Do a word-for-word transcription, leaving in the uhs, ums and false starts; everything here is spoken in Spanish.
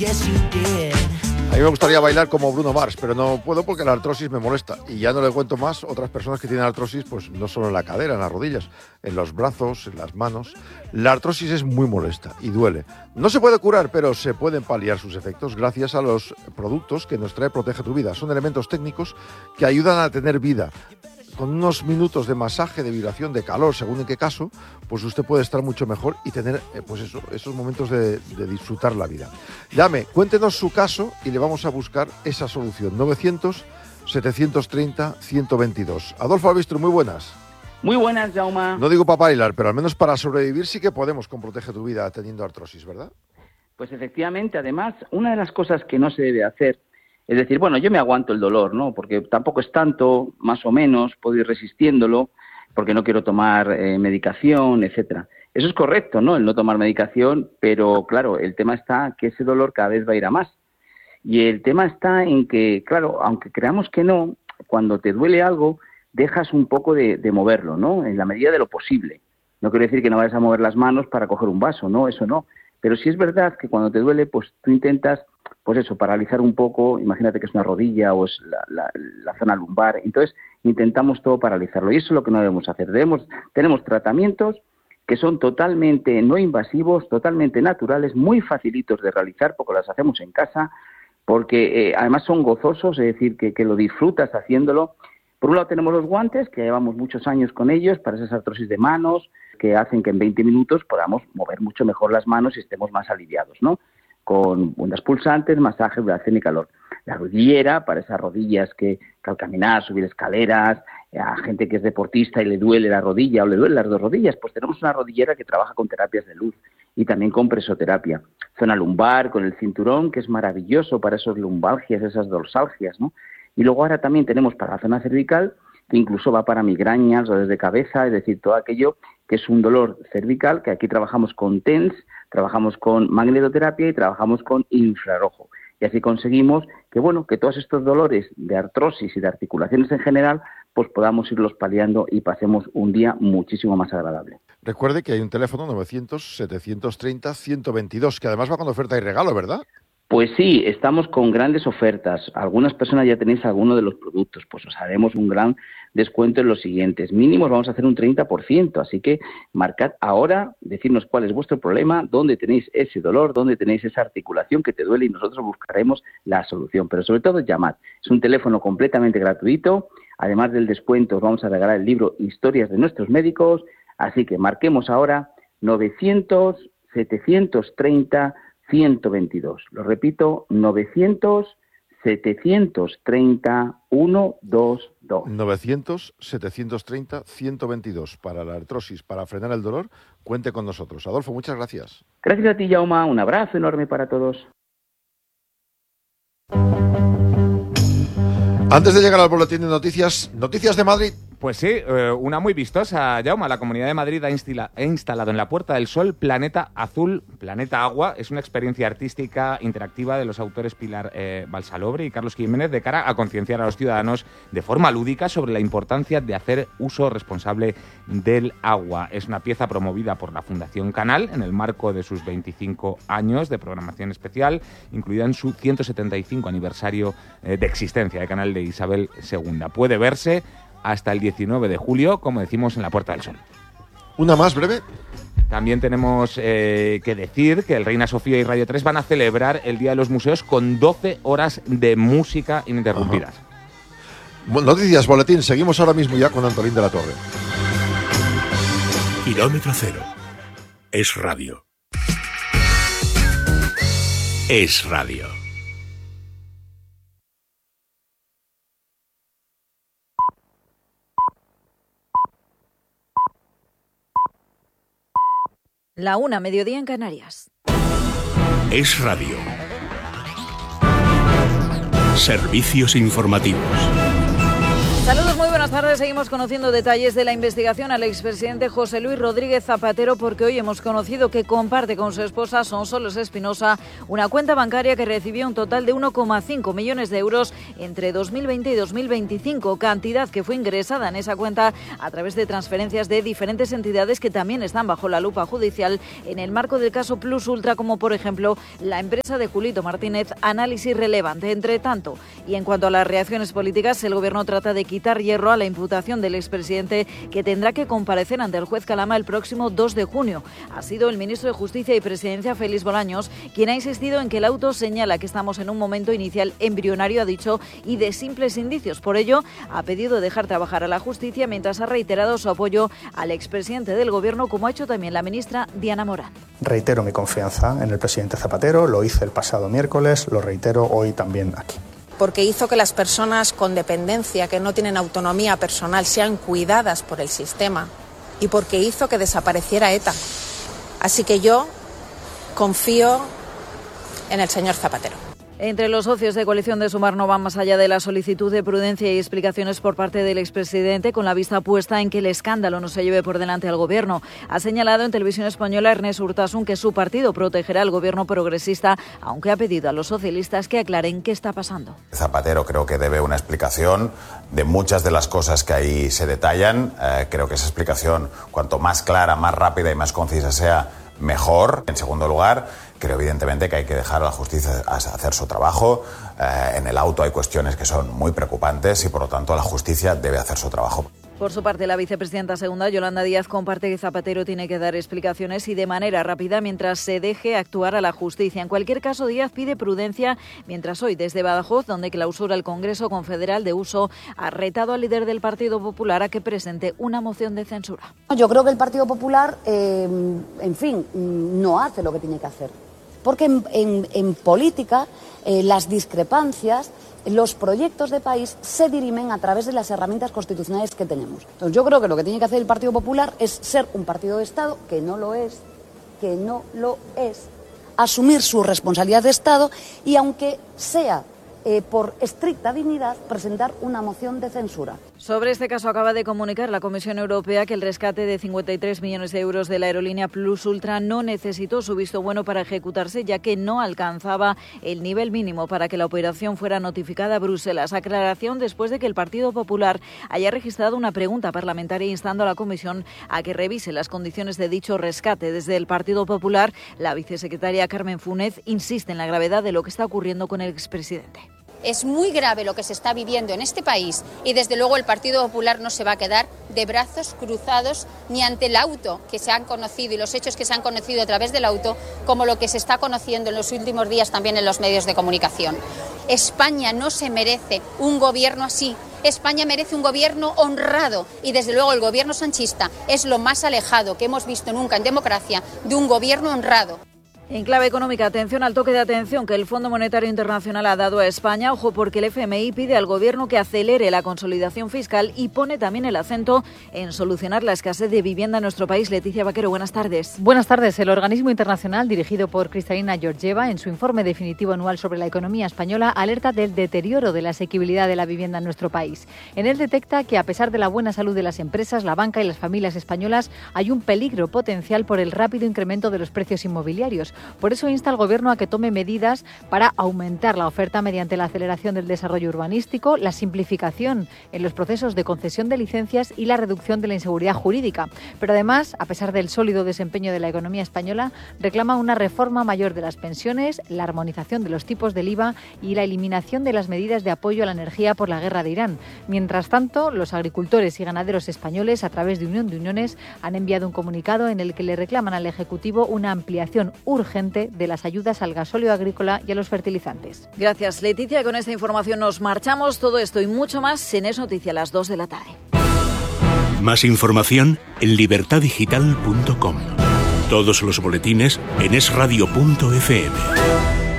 A mí me gustaría bailar como Bruno Mars, pero no puedo porque la artrosis me molesta. Y ya no le cuento más otras personas que tienen artrosis, pues no solo en la cadera, en las rodillas, en los brazos, en las manos. La artrosis es muy molesta y duele. No se puede curar, pero se pueden paliar sus efectos gracias a los productos que nos trae Protege tu Vida. Son elementos técnicos que ayudan a tener vida. Con unos minutos de masaje, de vibración, de calor, según en qué caso, pues usted puede estar mucho mejor y tener eh, pues eso, esos momentos de, de disfrutar la vida. Llame, cuéntenos su caso y le vamos a buscar esa solución. novecientos, setecientos treinta, ciento veintidós. Adolfo Albistro, muy buenas. Muy buenas, Jaume. No digo para bailar, pero al menos para sobrevivir sí que podemos con Protege tu Vida teniendo artrosis, ¿verdad? Pues efectivamente, además, una de las cosas que no se debe hacer es decir, bueno, yo me aguanto el dolor, ¿no? Porque tampoco es tanto, más o menos, puedo ir resistiéndolo, porque no quiero tomar eh, medicación, etcétera. Eso es correcto, ¿no? El no tomar medicación, pero claro, el tema está que ese dolor cada vez va a ir a más. Y el tema está en que, claro, aunque creamos que no, cuando te duele algo, dejas un poco de, de moverlo, ¿no? En la medida de lo posible. No quiero decir que no vayas a mover las manos para coger un vaso, ¿no? Eso no. Pero sí es verdad que cuando te duele, pues tú intentas, pues eso, paralizar un poco, imagínate que es una rodilla o es la, la, la zona lumbar, entonces intentamos todo paralizarlo y eso es lo que no debemos hacer. Debemos, tenemos tratamientos que son totalmente no invasivos, totalmente naturales, muy facilitos de realizar porque las hacemos en casa, porque eh, además son gozosos, es decir, que, que lo disfrutas haciéndolo. Por un lado tenemos los guantes, que llevamos muchos años con ellos, para esas artrosis de manos, que hacen que en veinte minutos podamos mover mucho mejor las manos y estemos más aliviados, ¿no? Con ondas pulsantes, masaje, vibración y calor. La rodillera, para esas rodillas que, que al caminar, subir escaleras, a gente que es deportista y le duele la rodilla o le duelen las dos rodillas, pues tenemos una rodillera que trabaja con terapias de luz y también con presoterapia. Zona lumbar, con el cinturón, que es maravilloso para esas lumbalgias, esas dorsalgias, ¿no? Y luego ahora también tenemos para la zona cervical, que incluso va para migrañas, dolores de cabeza, es decir, todo aquello que es un dolor cervical, que aquí trabajamos con T E N S, trabajamos con magnetoterapia y trabajamos con infrarrojo. Y así conseguimos que, bueno, que todos estos dolores de artrosis y de articulaciones en general, pues podamos irlos paliando y pasemos un día muchísimo más agradable. Recuerde que hay un teléfono novecientos, setecientos treinta, ciento veintidós, que además va con oferta y regalo, ¿verdad? Pues sí, estamos con grandes ofertas. Algunas personas ya tenéis alguno de los productos, pues os haremos un gran descuento en los siguientes. Mínimos vamos a hacer un treinta por ciento, así que marcad ahora, decirnos cuál es vuestro problema, dónde tenéis ese dolor, dónde tenéis esa articulación que te duele y nosotros buscaremos la solución. Pero sobre todo llamad. Es un teléfono completamente gratuito. Además del descuento os vamos a regalar el libro Historias de nuestros médicos, así que marquemos ahora novecientos, setecientos treinta, ciento veintidós. Lo repito, novecientos, setecientos treinta, ciento veintidós. novecientos, setecientos treinta, ciento veintidós. Para la artrosis, para frenar el dolor, cuente con nosotros. Adolfo, muchas gracias. Gracias a ti, Jaume. Un abrazo enorme para todos. Antes de llegar al boletín de noticias, noticias de Madrid. Pues sí, eh, una muy vistosa, Jaume. La Comunidad de Madrid ha, instila, ha instalado en la Puerta del Sol Planeta Azul, Planeta Agua. Es una experiencia artística interactiva de los autores Pilar eh, Balsalobre y Carlos Jiménez de cara a concienciar a los ciudadanos de forma lúdica sobre la importancia de hacer uso responsable del agua. Es una pieza promovida por la Fundación Canal en el marco de sus veinticinco años de programación especial, incluida en su ciento setenta y cinco aniversario eh, de existencia de Canal de Isabel segunda. Puede verse hasta el diecinueve de julio, como decimos, en la Puerta del Sol. ¿Una más breve? También tenemos eh, que decir que el Reina Sofía y Radio tres van a celebrar el Día de los Museos con doce horas de música ininterrumpidas. Ajá. Noticias, boletín. Seguimos ahora mismo ya con Antolín de la Torre. Kilómetro cero. Es radio. Es radio. La una, mediodía en Canarias. Es radio. Servicios informativos. Saludos, muy buenos buenas tardes. Seguimos conociendo detalles de la investigación al expresidente José Luis Rodríguez Zapatero, porque hoy hemos conocido que comparte con su esposa Sonsoles Espinosa una cuenta bancaria que recibió un total de uno coma cinco millones de euros entre dos mil veinte y dos mil veinticinco, cantidad que fue ingresada en esa cuenta a través de transferencias de diferentes entidades que también están bajo la lupa judicial en el marco del caso Plus Ultra, como por ejemplo la empresa de Julito Martínez, Análisis Relevante. Entre tanto, y en cuanto a las reacciones políticas, el Gobierno trata de quitar hierro a la imputación del expresidente, que tendrá que comparecer ante el juez Calama el próximo dos de junio. Ha sido el ministro de Justicia y Presidencia, Félix Bolaños, quien ha insistido en que el auto señala que estamos en un momento inicial embrionario, ha dicho, y de simples indicios. Por ello, ha pedido dejar trabajar a la justicia, mientras ha reiterado su apoyo al expresidente del Gobierno, como ha hecho también la ministra Diana Morán. Reitero mi confianza en el presidente Zapatero, lo hice el pasado miércoles, lo reitero hoy también aquí. Porque hizo que las personas con dependencia, que no tienen autonomía personal, sean cuidadas por el sistema, y porque hizo que desapareciera ETA. Así que yo confío en el señor Zapatero. Entre los socios de coalición de Sumar no van más allá de la solicitud de prudencia y explicaciones por parte del expresidente, con la vista puesta en que el escándalo no se lleve por delante al Gobierno. Ha señalado en Televisión Española Ernest Urtasun que su partido protegerá al Gobierno progresista, aunque ha pedido a los socialistas que aclaren qué está pasando. Zapatero creo que debe una explicación de muchas de las cosas que ahí se detallan. Eh, creo que esa explicación, cuanto más clara, más rápida y más concisa sea, mejor. En segundo lugar, creo evidentemente que hay que dejar a la justicia hacer su trabajo. Eh, en el auto hay cuestiones que son muy preocupantes y por lo tanto la justicia debe hacer su trabajo. Por su parte, la vicepresidenta segunda, Yolanda Díaz, comparte que Zapatero tiene que dar explicaciones y de manera rápida mientras se deje actuar a la justicia. En cualquier caso, Díaz pide prudencia, mientras hoy desde Badajoz, donde clausura el Congreso Confederal de Uso, ha retado al líder del Partido Popular a que presente una moción de censura. Yo creo que el Partido Popular, eh, en fin, no hace lo que tiene que hacer. Porque en, en, en política eh, las discrepancias, los proyectos de país se dirimen a través de las herramientas constitucionales que tenemos. Entonces yo creo que lo que tiene que hacer el Partido Popular es ser un partido de Estado, que no lo es, que no lo es, asumir su responsabilidad de Estado y, aunque sea Eh, por estricta dignidad, presentar una moción de censura. Sobre este caso acaba de comunicar la Comisión Europea que el rescate de cincuenta y tres millones de euros de la aerolínea Plus Ultra no necesitó su visto bueno para ejecutarse, ya que no alcanzaba el nivel mínimo para que la operación fuera notificada a Bruselas. Aclaración después de que el Partido Popular haya registrado una pregunta parlamentaria instando a la Comisión a que revise las condiciones de dicho rescate. Desde el Partido Popular, la vicesecretaria Carmen Funes insiste en la gravedad de lo que está ocurriendo con el expresidente. Es muy grave lo que se está viviendo en este país y desde luego el Partido Popular no se va a quedar de brazos cruzados ni ante el auto que se han conocido y los hechos que se han conocido a través del auto, como lo que se está conociendo en los últimos días también en los medios de comunicación. España no se merece un gobierno así. España merece un gobierno honrado y desde luego el gobierno sanchista es lo más alejado que hemos visto nunca en democracia de un gobierno honrado. En clave económica, atención al toque de atención que el Fondo Monetario Internacional ha dado a España. Ojo, porque el F M I pide al Gobierno que acelere la consolidación fiscal y pone también el acento en solucionar la escasez de vivienda en nuestro país. Leticia Vaquero, buenas tardes. Buenas tardes. El organismo internacional, dirigido por Kristalina Georgieva, en su informe definitivo anual sobre la economía española, alerta del deterioro de la asequibilidad de la vivienda en nuestro país. En él detecta que, a pesar de la buena salud de las empresas, la banca y las familias españolas, hay un peligro potencial por el rápido incremento de los precios inmobiliarios. Por eso insta al Gobierno a que tome medidas para aumentar la oferta mediante la aceleración del desarrollo urbanístico, la simplificación en los procesos de concesión de licencias y la reducción de la inseguridad jurídica. Pero además, a pesar del sólido desempeño de la economía española, reclama una reforma mayor de las pensiones, la armonización de los tipos del I V A y la eliminación de las medidas de apoyo a la energía por la guerra de Irán. Mientras tanto, los agricultores y ganaderos españoles, a través de Unión de Uniones, han enviado un comunicado en el que le reclaman al Ejecutivo una ampliación urgente de las ayudas al gasóleo agrícola y a los fertilizantes. Gracias, Leticia. Con esta información nos marchamos. Todo esto y mucho más en Es Noticia a las dos de la tarde. Más información en libertad digital punto com. Todos los boletines en es radio punto efe eme.